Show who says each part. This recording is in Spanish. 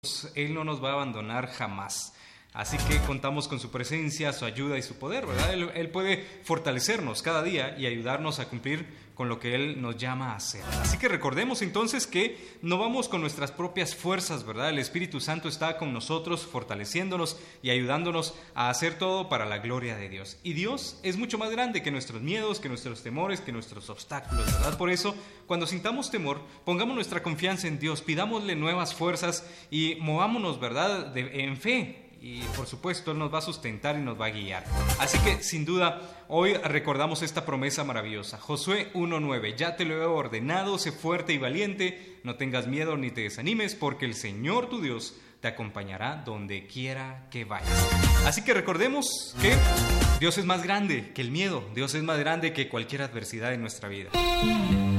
Speaker 1: Él no nos va a abandonar jamás. Así que contamos con su presencia, su ayuda y su poder, ¿verdad? Él puede fortalecernos cada día y ayudarnos a cumplir con lo que Él nos llama a hacer. Así que recordemos entonces que no vamos con nuestras propias fuerzas, ¿verdad? El Espíritu Santo está con nosotros, fortaleciéndonos y ayudándonos a hacer todo para la gloria de Dios. Y Dios es mucho más grande que nuestros miedos, que nuestros temores, que nuestros obstáculos, ¿verdad? Por eso, cuando sintamos temor, pongamos nuestra confianza en Dios, pidámosle nuevas fuerzas y movámonos, ¿verdad? En fe. Y por supuesto Él nos va a sustentar y nos va a guiar. Así que sin duda hoy recordamos esta promesa maravillosa. Josué 1:9: ya te lo he ordenado, sé fuerte y valiente, no tengas miedo ni te desanimes, porque el Señor tu Dios te acompañará donde quiera que vayas. Así que recordemos que Dios es más grande que el miedo, Dios es más grande que cualquier adversidad en nuestra vida.